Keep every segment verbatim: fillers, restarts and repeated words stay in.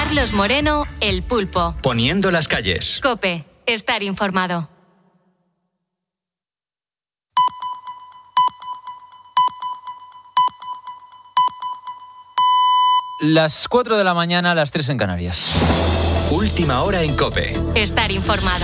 Carlos Moreno, El Pulpo. Poniendo las calles. COPE. Estar informado. Las cuatro de la mañana, las tres en Canarias. Última hora en COPE. Estar informado.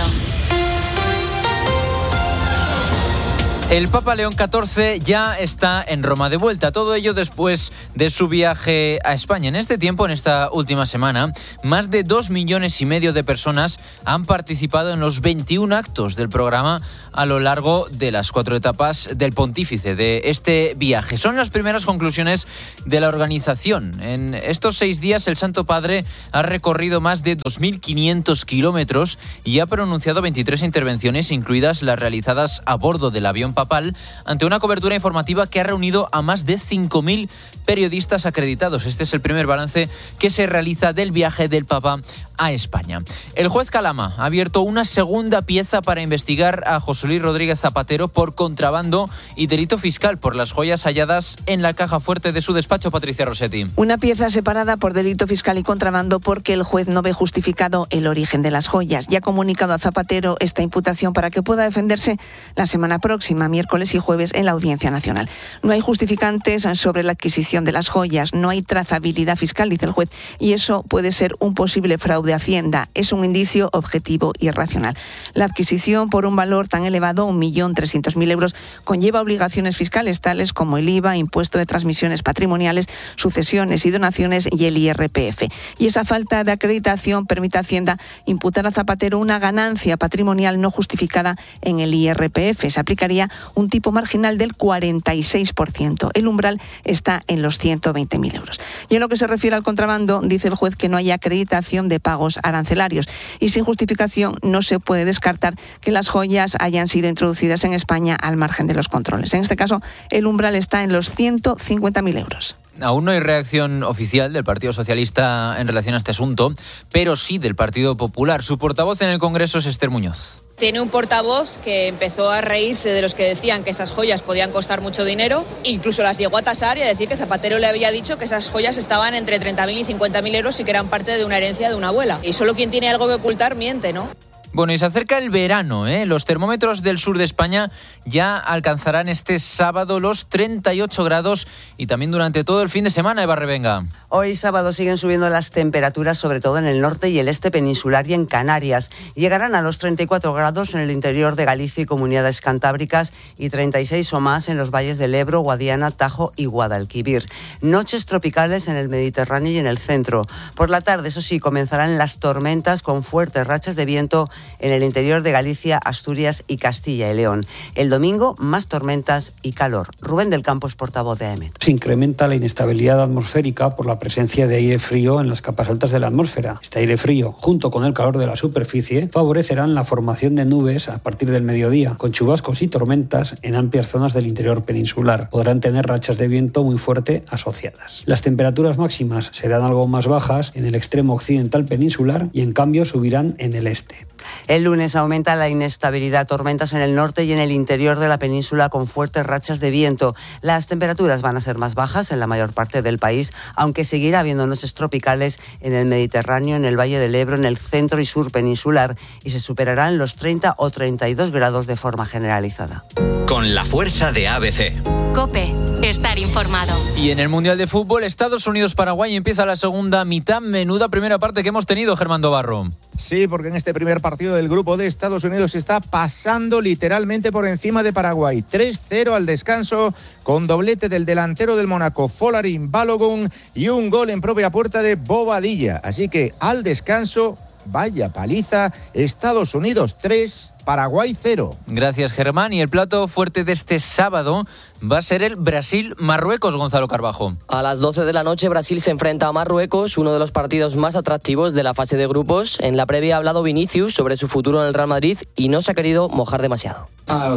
El Papa León catorce ya está en Roma de vuelta. Todo ello después de su viaje a España. En este tiempo, en esta última semana, más de dos millones y medio de personas han participado en los veintiún actos del programa a lo largo de las cuatro etapas del pontífice de este viaje. Son las primeras conclusiones de la organización. En estos seis días, el Santo Padre ha recorrido más de dos mil quinientos kilómetros y ha pronunciado veintitrés intervenciones, incluidas las realizadas a bordo del avión papal, ante una cobertura informativa que ha reunido a más de cinco mil periodistas acreditados. Este es el primer balance que se realiza del viaje del Papa a España. El juez Calama ha abierto una segunda pieza para investigar a José Luis Rodríguez Zapatero por contrabando y delito fiscal por las joyas halladas en la caja fuerte de su despacho. Patricia Rossetti. Una pieza separada por delito fiscal y contrabando porque el juez no ve justificado el origen de las joyas. Ya ha comunicado a Zapatero esta imputación para que pueda defenderse la semana próxima, miércoles y jueves, en la Audiencia Nacional. No hay justificantes sobre la adquisición de las joyas, no hay trazabilidad fiscal, dice el juez, y eso puede ser un posible fraude de Hacienda. Es un indicio objetivo y racional. La adquisición por un valor tan elevado, un millón trescientos mil euros, conlleva obligaciones fiscales tales como el I V A, impuesto de transmisiones patrimoniales, sucesiones y donaciones y el I R P F. Y esa falta de acreditación permite a Hacienda imputar a Zapatero una ganancia patrimonial no justificada en el I R P F. Se aplicaría un tipo marginal del cuarenta y seis por ciento. El umbral está en los ciento veinte mil euros. Y en lo que se refiere al contrabando, dice el juez que no hay acreditación de pagos arancelarios y sin justificación no se puede descartar que las joyas hayan sido introducidas en España al margen de los controles. En este caso, el umbral está en los ciento cincuenta mil euros. Aún no hay reacción oficial del Partido Socialista en relación a este asunto, pero sí del Partido Popular. Su portavoz en el Congreso es Esther Muñoz. Tiene un portavoz que empezó a reírse de los que decían que esas joyas podían costar mucho dinero, incluso las llegó a tasar y a decir que Zapatero le había dicho que esas joyas estaban entre treinta mil y cincuenta mil euros y que eran parte de una herencia de una abuela. Y solo quien tiene algo que ocultar miente, ¿no? Bueno, y se acerca el verano, ¿eh? Los termómetros del sur de España ya alcanzarán este sábado los treinta y ocho grados y también durante todo el fin de semana, Eva Revenga. Hoy sábado siguen subiendo las temperaturas, sobre todo en el norte y el este peninsular y en Canarias. Llegarán a los treinta y cuatro grados en el interior de Galicia y comunidades cantábricas y treinta y seis o más en los valles del Ebro, Guadiana, Tajo y Guadalquivir. Noches tropicales en el Mediterráneo y en el centro. Por la tarde, eso sí, comenzarán las tormentas con fuertes rachas de viento en el interior de Galicia, Asturias y Castilla y León. El domingo, más tormentas y calor. Rubén del Campo es portavoz de A E M E T. Se incrementa la inestabilidad atmosférica por la presencia de aire frío en las capas altas de la atmósfera. Este aire frío, junto con el calor de la superficie, favorecerán la formación de nubes a partir del mediodía, con chubascos y tormentas en amplias zonas del interior peninsular. Podrán tener rachas de viento muy fuerte asociadas. Las temperaturas máximas serán algo más bajas en el extremo occidental peninsular y en cambio subirán en el este. El lunes aumenta la inestabilidad, tormentas en el norte y en el interior de la península con fuertes rachas de viento. Las temperaturas van a ser más bajas en la mayor parte del país, aunque seguirá habiendo noches tropicales en el Mediterráneo, en el Valle del Ebro, en el centro y sur peninsular, y se superarán los treinta o treinta y dos grados de forma generalizada. Con la fuerza de A B C. COPE. Estar informado. Y en el Mundial de Fútbol, Estados Unidos-Paraguay empieza la segunda mitad. Menuda primera parte que hemos tenido, Germán Dobarro. Sí, porque en este primer partido del grupo de Estados Unidos está pasando literalmente por encima de Paraguay. tres cero al descanso, con doblete del delantero del Mónaco, Folarin Balogun, y un gol en propia puerta de Bobadilla. Así que al descanso, vaya paliza, Estados Unidos tres, Paraguay cero. Gracias, Germán. Y el plato fuerte de este sábado va a ser el Brasil-Marruecos, Gonzalo Carbajo. A las doce de la noche Brasil se enfrenta a Marruecos, uno de los partidos más atractivos de la fase de grupos. En la previa ha hablado Vinicius sobre su futuro en el Real Madrid y no se ha querido mojar demasiado.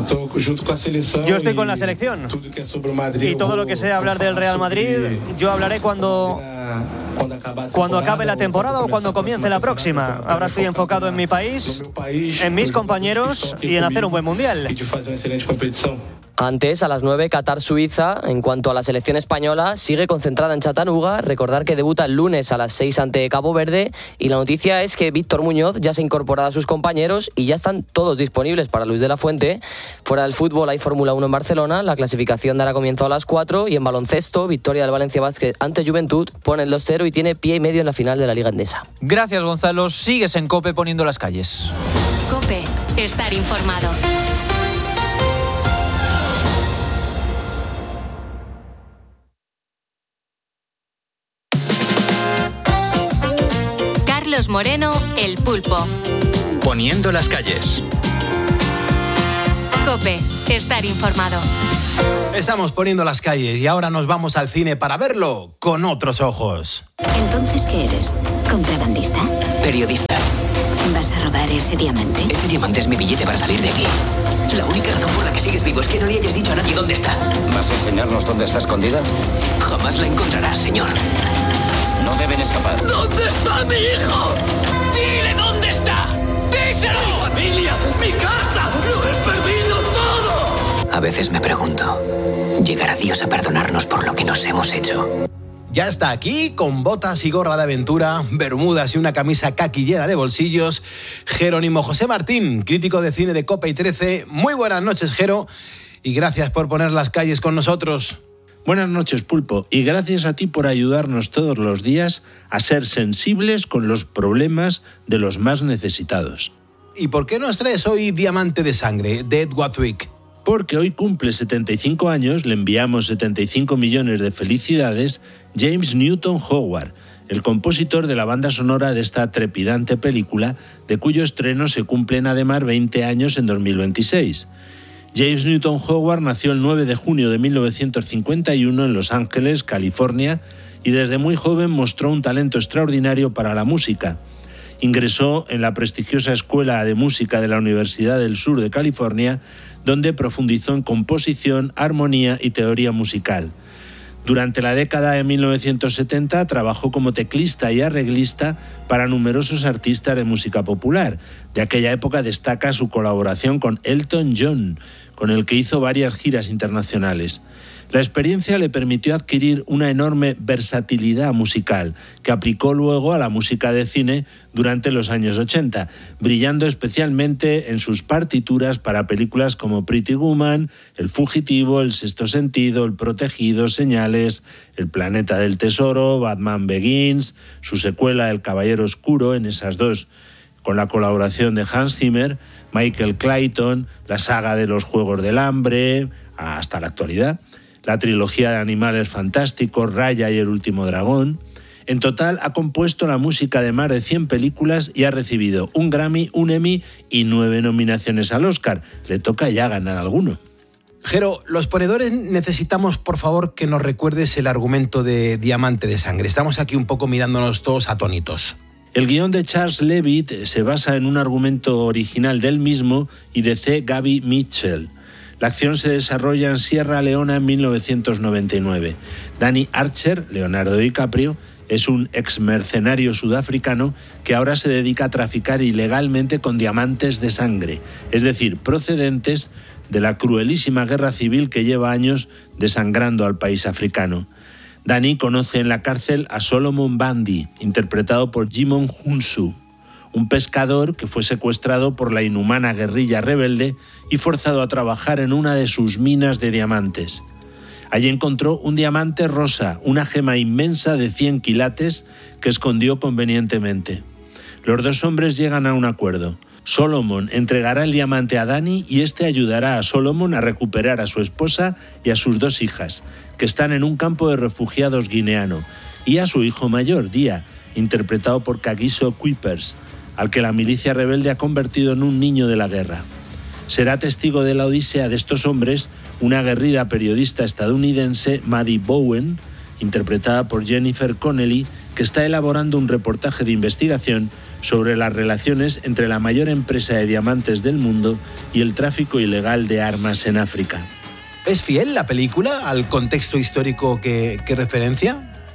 Yo estoy con la selección y todo lo que sea hablar del Real Madrid, yo hablaré cuando, cuando acabe la temporada o cuando comience la próxima. Ahora estoy enfocado en mi país, en mis compañeros y en hacer un buen mundial. Antes, a las nueve, Qatar-Suiza. En cuanto a la selección española, sigue concentrada en Chattanooga. Recordar que debuta el lunes a las seis ante Cabo Verde. Y la noticia es que Víctor Muñoz ya se ha incorporado a sus compañeros y ya están todos disponibles para Luis de la Fuente. Fuera del fútbol hay Fórmula uno en Barcelona. La clasificación dará comienzo a las cuatro. Y en baloncesto, victoria del Valencia Basket ante Juventud. Pone el dos cero y tiene pie y medio en la final de la Liga Endesa. Gracias, Gonzalo. Sigues en COPE poniendo las calles. COPE. Estar informado. Carlos Moreno, El Pulpo. Poniendo las calles. COPE. Estar informado. Estamos poniendo las calles y ahora nos vamos al cine para verlo con otros ojos. ¿Entonces qué eres? ¿Contrabandista? Periodista. ¿Vas a robar ese diamante? Ese diamante es mi billete para salir de aquí. La única razón por la que sigues vivo es que no le hayas dicho a nadie dónde está. ¿Vas a enseñarnos dónde está escondida? Jamás la encontrarás, señor. No deben escapar. ¿Dónde está mi hijo? ¡Dile dónde está! ¡Díselo! ¡Mi familia! ¡Mi casa! ¡Lo he perdido todo! A veces me pregunto, ¿llegará Dios a perdonarnos por lo que nos hemos hecho? Ya está aquí, con botas y gorra de aventura, bermudas y una camisa caqui llena de bolsillos, Jerónimo José Martín, crítico de cine de COPE y trece. Muy buenas noches, Jero, y gracias por poner las calles con nosotros. Buenas noches, Pulpo, y gracias a ti por ayudarnos todos los días a ser sensibles con los problemas de los más necesitados. ¿Y por qué nos traes hoy Diamante de Sangre, de Ed Wadwick? Porque hoy cumple setenta y cinco años, le enviamos setenta y cinco millones de felicidades, James Newton Howard, el compositor de la banda sonora de esta trepidante película, de cuyo estreno se cumplen además veinte años en dos mil veintiséis. James Newton Howard nació el nueve de junio de mil novecientos cincuenta y uno en Los Ángeles, California, y desde muy joven mostró un talento extraordinario para la música. Ingresó en la prestigiosa Escuela de Música de la Universidad del Sur de California, donde profundizó en composición, armonía y teoría musical. Durante la década de mil novecientos setenta trabajó como teclista y arreglista para numerosos artistas de música popular. De aquella época destaca su colaboración con Elton John, con el que hizo varias giras internacionales. La experiencia le permitió adquirir una enorme versatilidad musical, que aplicó luego a la música de cine durante los años ochenta, brillando especialmente en sus partituras para películas como Pretty Woman, El Fugitivo, El Sexto Sentido, El Protegido, Señales, El Planeta del Tesoro, Batman Begins, su secuela El Caballero Oscuro, en esas dos, con la colaboración de Hans Zimmer, Michael Clayton, la saga de los Juegos del Hambre, hasta la actualidad, la trilogía de Animales Fantásticos, Raya y El Último Dragón. En total ha compuesto la música de más de cien películas y ha recibido un Grammy, un Emmy y nueve nominaciones al Oscar. Le toca ya ganar alguno. Jero, los ponedores necesitamos, por favor, que nos recuerdes el argumento de Diamante de Sangre. Estamos aquí un poco mirándonos todos atónitos. El guión de Charles Levitt se basa en un argumento original del mismo y de C. Gaby Mitchell. La acción se desarrolla en Sierra Leona en mil novecientos noventa y nueve. Danny Archer, Leonardo DiCaprio, es un ex mercenario sudafricano que ahora se dedica a traficar ilegalmente con diamantes de sangre, es decir, procedentes de la cruelísima guerra civil que lleva años desangrando al país africano. Danny conoce en la cárcel a Solomon Bandi, interpretado por Jimon Hunsu, un pescador que fue secuestrado por la inhumana guerrilla rebelde y forzado a trabajar en una de sus minas de diamantes. Allí encontró un diamante rosa, una gema inmensa de cien quilates que escondió convenientemente. Los dos hombres llegan a un acuerdo. Solomon entregará el diamante a Danny y este ayudará a Solomon a recuperar a su esposa y a sus dos hijas, que están en un campo de refugiados guineano, y a su hijo mayor, Dia, interpretado por Kagiso Kuipers, al que la milicia rebelde ha convertido en un niño de la guerra. Será testigo de la odisea de estos hombres una aguerrida periodista estadounidense, Maddie Bowen, interpretada por Jennifer Connelly, que está elaborando un reportaje de investigación sobre las relaciones entre la mayor empresa de diamantes del mundo y el tráfico ilegal de armas en África. ¿Es fiel la película al contexto histórico que, que referencia?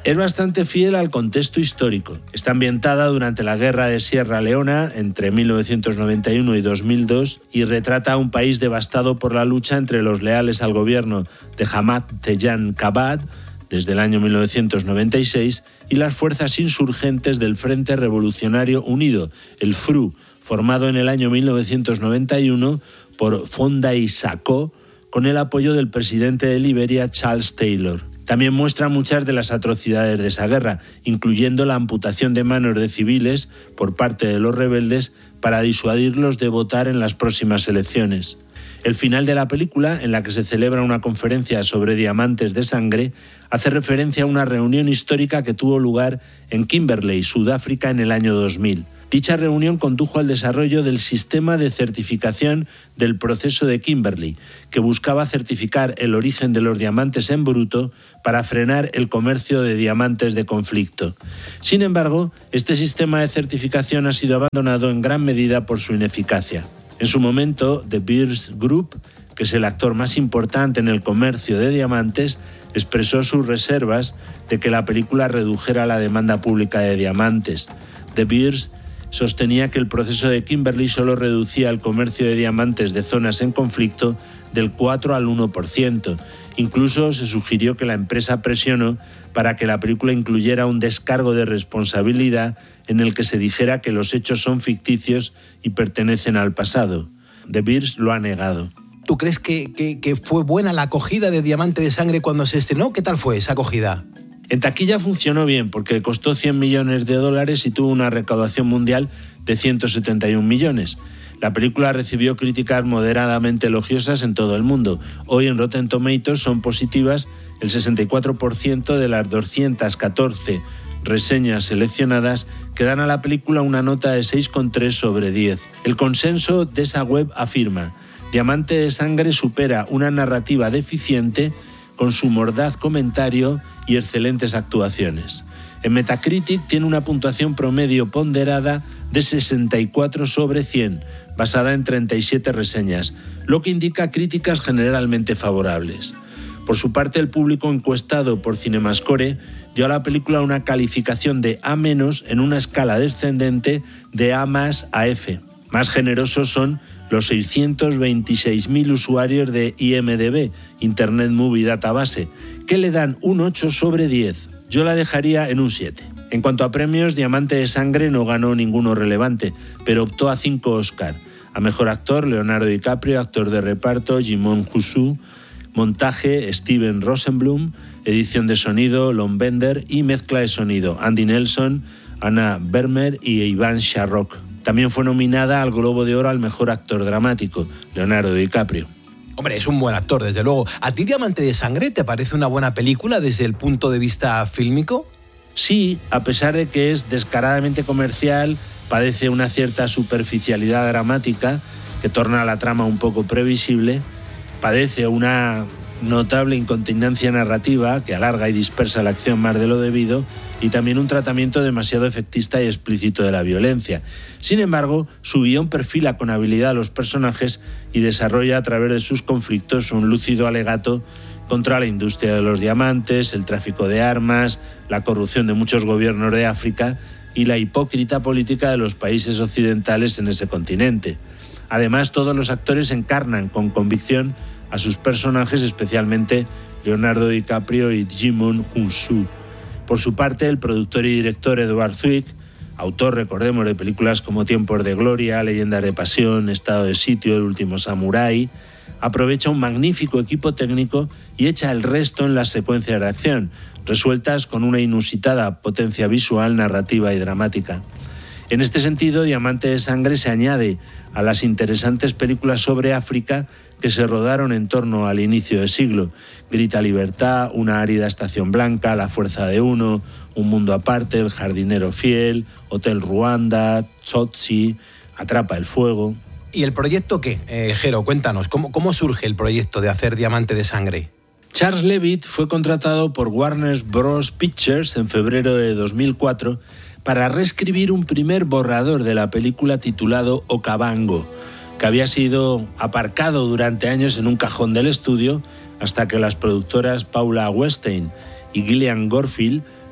Es bastante fiel al contexto histórico. Está ambientada durante la Guerra de Sierra Leona entre mil novecientos noventa y uno y dos mil dos y retrata a un país devastado por la lucha entre los leales al gobierno de Hamad Tejan Kabad desde el año mil novecientos noventa y seis y las fuerzas insurgentes del Frente Revolucionario Unido, el F R U, formado en el año mil novecientos noventa y uno por Fonday Sako con el apoyo del presidente de Liberia, Charles Taylor. También muestra muchas de las atrocidades de esa guerra, incluyendo la amputación de manos de civiles por parte de los rebeldes para disuadirlos de votar en las próximas elecciones. El final de la película, en la que se celebra una conferencia sobre diamantes de sangre, hace referencia a una reunión histórica que tuvo lugar en Kimberley, Sudáfrica, en el año dos mil. Dicha reunión condujo al desarrollo del sistema de certificación del proceso de Kimberley, que buscaba certificar el origen de los diamantes en bruto para frenar el comercio de diamantes de conflicto. Sin embargo, este sistema de certificación ha sido abandonado en gran medida por su ineficacia. En su momento, The Beers Group, que es el actor más importante en el comercio de diamantes, expresó sus reservas de que la película redujera la demanda pública de diamantes. De Beers sostenía que el proceso de Kimberley solo reducía el comercio de diamantes de zonas en conflicto del cuatro al uno por ciento. Incluso se sugirió que la empresa presionó para que la película incluyera un descargo de responsabilidad en el que se dijera que los hechos son ficticios y pertenecen al pasado. De Beers lo ha negado. ¿Tú crees que, que, que fue buena la acogida de Diamante de Sangre cuando se estrenó? ¿Qué tal fue esa acogida? En taquilla funcionó bien porque costó cien millones de dólares y tuvo una recaudación mundial de ciento setenta y un millones. La película recibió críticas moderadamente elogiosas en todo el mundo. Hoy en Rotten Tomatoes son positivas el sesenta y cuatro por ciento de las doscientas catorce reseñas seleccionadas que dan a la película una nota de seis coma tres sobre diez. El consenso de esa web afirma: Diamante de Sangre supera una narrativa deficiente con su mordaz comentario y excelentes actuaciones. En Metacritic tiene una puntuación promedio ponderada de sesenta y cuatro sobre cien, basada en treinta y siete reseñas, lo que indica críticas generalmente favorables. Por su parte, el público encuestado por Cinemascore dio a la película una calificación de A- en una escala descendente de A más a F. Más generosos son los seiscientos veintiséis mil usuarios de I M D B, Internet Movie Database, que le dan un ocho sobre diez. Yo la dejaría en un siete. En cuanto a premios, Diamante de Sangre no ganó ninguno relevante, pero optó a cinco Oscar. A Mejor Actor, Leonardo DiCaprio; Actor de Reparto, Jimon Hounsou; Montaje, Steven Rosenblum; Edición de Sonido, Lon Bender; y Mezcla de Sonido, Andy Nelson, Anna Bermer y Ivan Sharrock. También fue nominada al Globo de Oro al Mejor Actor Dramático, Leonardo DiCaprio. Hombre, es un buen actor, desde luego. ¿A ti Diamante de Sangre te parece una buena película desde el punto de vista fílmico? Sí, a pesar de que es descaradamente comercial, padece una cierta superficialidad dramática que torna la trama un poco previsible, padece una notable incontinencia narrativa que alarga y dispersa la acción más de lo debido y también un tratamiento demasiado efectista y explícito de la violencia. Sin embargo, su guión perfila con habilidad a los personajes y desarrolla a través de sus conflictos un lúcido alegato contra la industria de los diamantes, el tráfico de armas, la corrupción de muchos gobiernos de África y la hipócrita política de los países occidentales en ese continente. Además, todos los actores encarnan con convicción a sus personajes, especialmente Leonardo DiCaprio y Jimon Hounsou. Por su parte, el productor y director Edward Zwick, autor, recordemos, de películas como Tiempos de Gloria, Leyendas de Pasión, Estado de Sitio, El último samurái, aprovecha un magnífico equipo técnico y echa el resto en las secuencias de acción, resueltas con una inusitada potencia visual, narrativa y dramática. En este sentido, Diamante de Sangre se añade a las interesantes películas sobre África que se rodaron en torno al inicio del siglo: Grita Libertad, Una árida estación blanca, La fuerza de uno, Un mundo aparte, El jardinero fiel, Hotel Ruanda, Tsotsi, Atrapa el fuego. ¿Y el proyecto qué? Eh, Jero, cuéntanos, ¿cómo, ¿cómo surge el proyecto de hacer Diamante de Sangre? Charles Levitt fue contratado por Warner Bros. Pictures en febrero de dos mil cuatro para reescribir un primer borrador de la película titulado Okavango, que había sido aparcado durante años en un cajón del estudio hasta que las productoras Paula Weinstein y Gillian Gorfield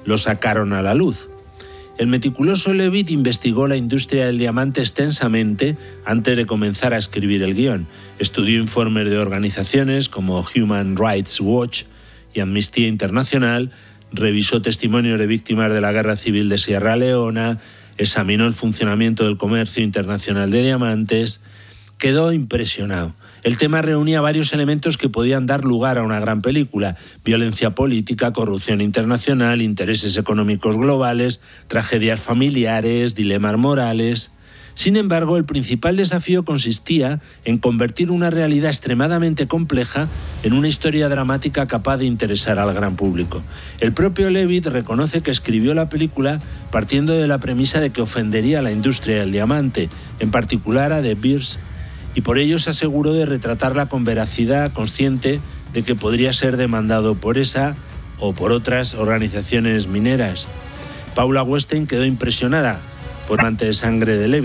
lo sacaron a la luz. El meticuloso Levitt investigó la industria del diamante extensamente antes de comenzar a escribir el guión. Estudió informes de organizaciones como Human Rights Watch y Amnistía Internacional, revisó testimonios de víctimas de la Guerra Civil de Sierra Leona, examinó el funcionamiento del comercio internacional de diamantes. Quedó impresionado. El tema reunía varios elementos que podían dar lugar a una gran película: violencia política, corrupción internacional, intereses económicos globales, tragedias familiares, dilemas morales. Sin embargo, el principal desafío consistía en convertir una realidad extremadamente compleja en una historia dramática capaz de interesar al gran público. El propio Levitt reconoce que escribió la película partiendo de la premisa de que ofendería a la industria del diamante, en particular a De Beers, y por ello se aseguró de retratarla con veracidad, consciente de que podría ser demandado por esa o por otras organizaciones mineras. Paula Weinstein quedó impresionada por el amante de sangre de Levitt.